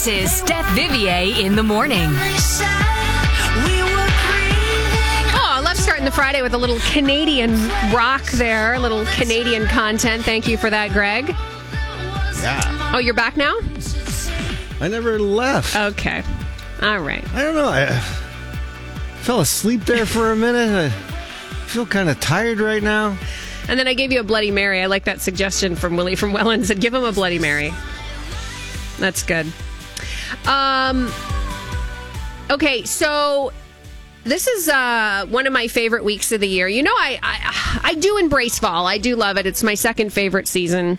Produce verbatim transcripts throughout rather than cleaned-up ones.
This is Steph Vivier in the morning. Oh, I love starting the Friday with a little Canadian rock there, a little Canadian content. Thank you for that, Greg. Yeah. Oh, you're back now? I never left. Okay. All right. I don't know. I fell asleep there for a minute. I feel kind of tired right now. And then I gave you a Bloody Mary. I like that suggestion from Willie from Welland. Said, give him a Bloody Mary. That's good. Um. Okay, so this is uh, one of my favorite weeks of the year. You know, I, I I do embrace fall. I do love it. It's my second favorite season.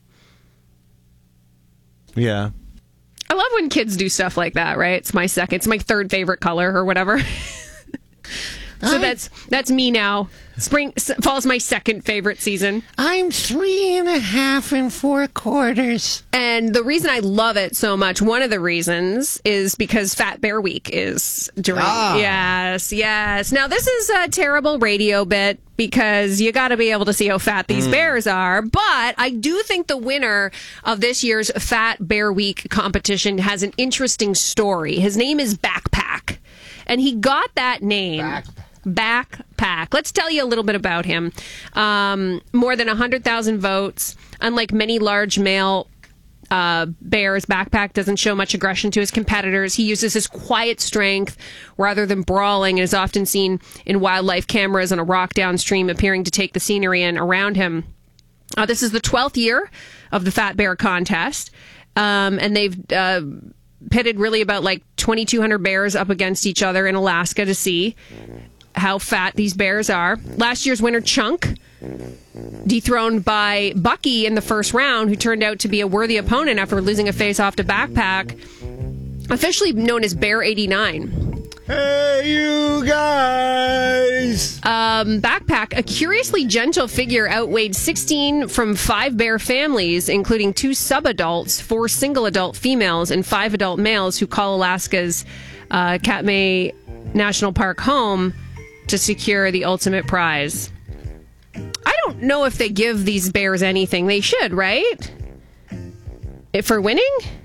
Yeah. I love when kids do stuff like that, right? It's my second. It's my third favorite color or whatever. So I, that's that's me now. Spring fall's my second favorite season. I'm three and a half and four quarters. And the reason I love it so much, one of the reasons, is because Fat Bear Week is during. Ah. Yes, yes. Now this is a terrible radio bit because you got to be able to see how fat these mm. bears are. But I do think the winner of this year's Fat Bear Week competition has an interesting story. His name is Backpack, and he got that name. Backpack. Backpack. Let's tell you a little bit about him. Um, more than one hundred thousand votes. Unlike many large male uh, bears, Backpack doesn't show much aggression to his competitors. He uses his quiet strength rather than brawling and is often seen in wildlife cameras on a rock downstream, appearing to take the scenery in around him. Uh, this is the twelfth year of the Fat Bear contest, um, and they've uh, pitted really about like twenty-two hundred bears up against each other in Alaska to see how fat these bears are. Last year's winner, Chunk, dethroned by Bucky in the first round, who turned out to be a worthy opponent after losing a face-off to Backpack, officially known as Bear eighty-nine. Hey, you guys! Um, Backpack, a curiously gentle figure, outweighed sixteen from five bear families, including two sub-adults, four single-adult females, and five adult males who call Alaska's uh, Katmai National Park home to secure the ultimate prize. I don't know if they give these bears anything. They should, right? If for winning?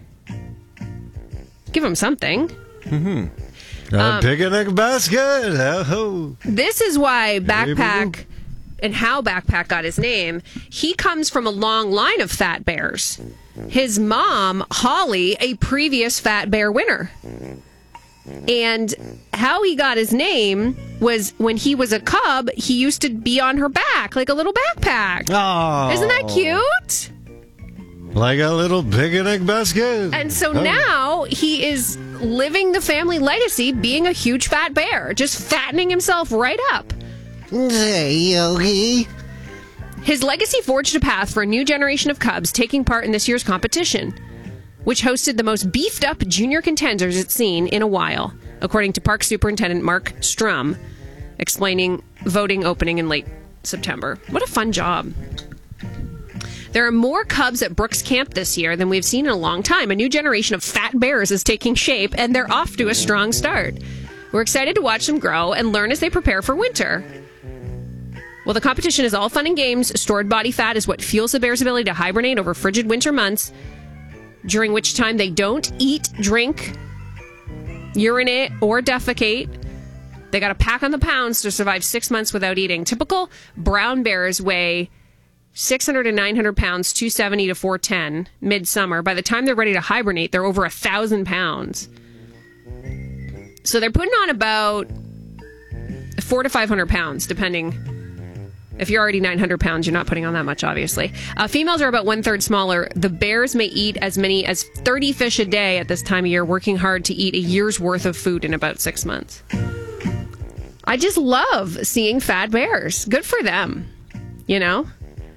Give them something. Mm-hmm. A um, picnic basket. Oh. This is why Backpack and how Backpack got his name. He comes from a long line of fat bears. His mom, Holly, a previous Fat Bear winner. And how he got his name was when he was a cub, he used to be on her back like a little backpack. Oh. Isn't that cute? Like a little picnic basket. And so oh. now he is living the family legacy, being a huge fat bear, just fattening himself right up. Hey, Yogi. His legacy forged a path for a new generation of cubs taking part in this year's competition, which hosted the most beefed-up junior contenders it's seen in a while, according to Park Superintendent Mark Strum, explaining voting opening in late September. What a fun job. There are more cubs at Brooks Camp this year than we've seen in a long time. A new generation of fat bears is taking shape, and they're off to a strong start. We're excited to watch them grow and learn as they prepare for winter. Well, the competition is all fun and games. Stored body fat is what fuels the bear's ability to hibernate over frigid winter months, during which time they don't eat, drink, urinate, or defecate. They got to pack on the pounds to survive six months without eating. Typical brown bears weigh six hundred to nine hundred pounds, two seventy to four ten midsummer. By the time they're ready to hibernate, they're over one thousand pounds. So they're putting on about four to five hundred pounds, depending. If you're already nine hundred pounds, you're not putting on that much, obviously. Uh, females are about one-third smaller. The bears may eat as many as thirty fish a day at this time of year, working hard to eat a year's worth of food in about six months. I just love seeing fat bears. Good for them, you know?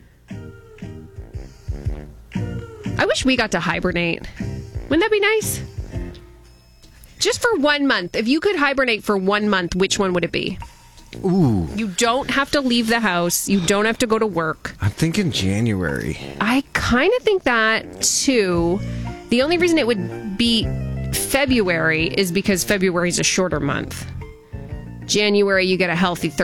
I wish we got to hibernate. Wouldn't that be nice? Just for one month. If you could hibernate for one month, which one would it be? Ooh. You don't have to leave the house. You don't have to go to work. I'm thinking January. I kind of think that, too. The only reason it would be February is because February is a shorter month. January, you get a healthy